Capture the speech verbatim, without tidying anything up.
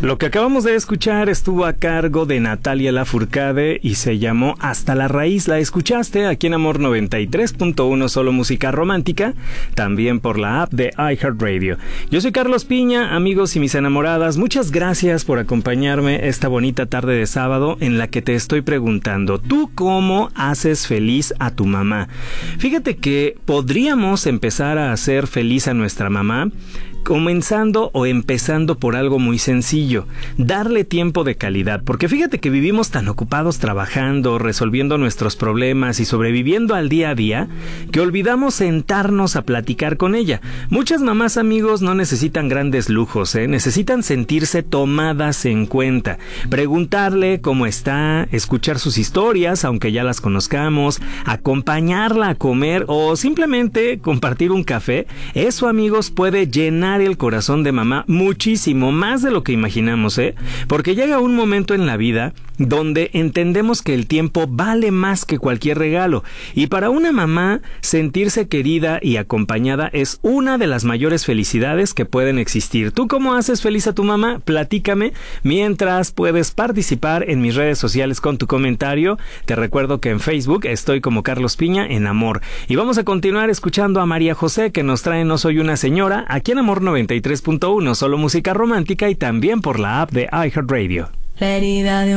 Lo que acabamos de escuchar estuvo a cargo de Natalia Lafourcade y se llamó Hasta la Raíz. La escuchaste aquí en Amor noventa y tres punto uno, solo música romántica, también por la app de iHeartRadio. Yo soy Carlos Piña, amigos y mis enamoradas, muchas gracias por acompañarme esta bonita tarde de sábado en la que te estoy preguntando, ¿tú cómo haces feliz a tu mamá? Fíjate que podríamos empezar a hacer feliz a nuestra mamá comenzando o empezando por algo muy sencillo, darle tiempo de calidad, porque fíjate que vivimos tan ocupados trabajando, resolviendo nuestros problemas y sobreviviendo al día a día, que olvidamos sentarnos a platicar con ella. Muchas mamás, amigos, no necesitan grandes lujos, ¿eh? Necesitan sentirse tomadas en cuenta, preguntarle cómo está, escuchar sus historias, aunque ya las conozcamos, acompañarla a comer o simplemente compartir un café. Eso, amigos, puede llenar el corazón de mamá muchísimo más de lo que imaginamos, ¿eh? Porque llega un momento en la vida donde entendemos que el tiempo vale más que cualquier regalo, y para una mamá sentirse querida y acompañada es una de las mayores felicidades que pueden existir. ¿Tú cómo haces feliz a tu mamá? Platícame, mientras puedes participar en mis redes sociales con tu comentario. Te recuerdo que en Facebook estoy como Carlos Piña en Amor, y vamos a continuar escuchando a María José, que nos trae No Soy Una Señora aquí en Amor noventa y tres punto uno, solo música romántica, y también por la app de iHeartRadio. La herida de